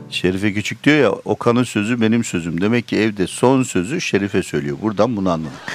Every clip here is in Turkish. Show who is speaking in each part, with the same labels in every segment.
Speaker 1: Şerife Küçük diyor ya, Okan'ın sözü benim sözüm. Demek ki evde son sözü Şerife söylüyor. Buradan bunu anladık.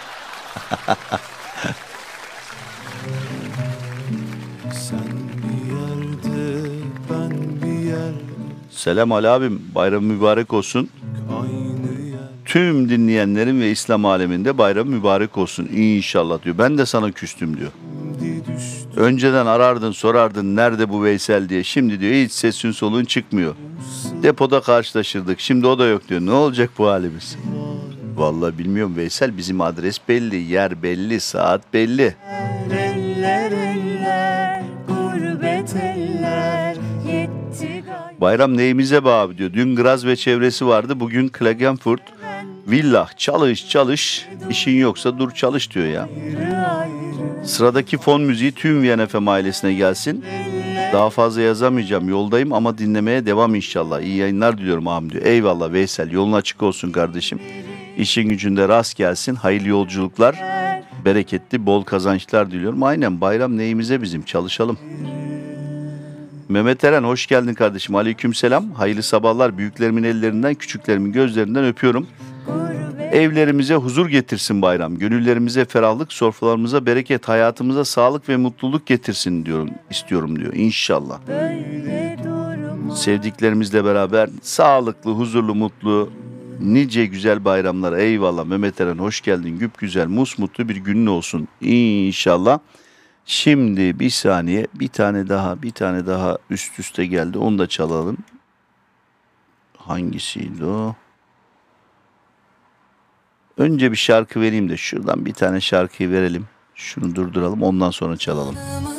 Speaker 2: Sen bir yerde, ben bir yerde,
Speaker 1: Selam Ali abim, bayram mübarek olsun.
Speaker 2: aynı yer.
Speaker 1: Tüm dinleyenlerin ve İslam aleminde bayram mübarek olsun inşallah diyor. Ben de sana küstüm diyor. Önceden arardın sorardın nerede bu Veysel diye. Şimdi diyor hiç sesin soluğun çıkmıyor. Depoda karşılaşırdık. Şimdi o da yok diyor. Ne olacak bu halimiz? Vallahi bilmiyorum Veysel, bizim adres belli, yer belli, saat belli.
Speaker 3: Eller eller, gurbet eller, yetti gay.
Speaker 1: Bayram neyimize be abi diyor. Dün Graz ve çevresi vardı. Bugün Klagenfurt. Villah çalış çalış. İşin yoksa dur çalış diyor ya. Sıradaki fon müziği tüm Viyana FM ailesine gelsin. Daha fazla yazamayacağım. Yoldayım ama dinlemeye devam inşallah. İyi yayınlar diliyorum abim diyor. Eyvallah Veysel. Yolun açık olsun kardeşim. İşin gücünde rast gelsin. Hayırlı yolculuklar. Bereketli, bol kazançlar diliyorum. Aynen, bayram neyimize bizim. Çalışalım. Mehmet Eren hoş geldin kardeşim. Aleykümselam. Hayırlı sabahlar. Büyüklerimin ellerinden, küçüklerimin gözlerinden öpüyorum. Evlerimize huzur getirsin bayram. Gönüllerimize ferahlık, sofralarımıza bereket, hayatımıza sağlık ve mutluluk getirsin diyorum, istiyorum diyor. İnşallah. Sevdiklerimizle beraber sağlıklı, huzurlu, mutlu, nice güzel bayramlar. Eyvallah Mehmet Eren hoş geldin. Güpgüzel, musmutlu bir günün olsun İnşallah. Şimdi bir saniye, bir tane daha üst üste geldi. Onu da çalalım. Hangisiydi o? Önce bir şarkı vereyim de şuradan bir tane şarkıyı verelim. Şunu durduralım, ondan sonra çalalım.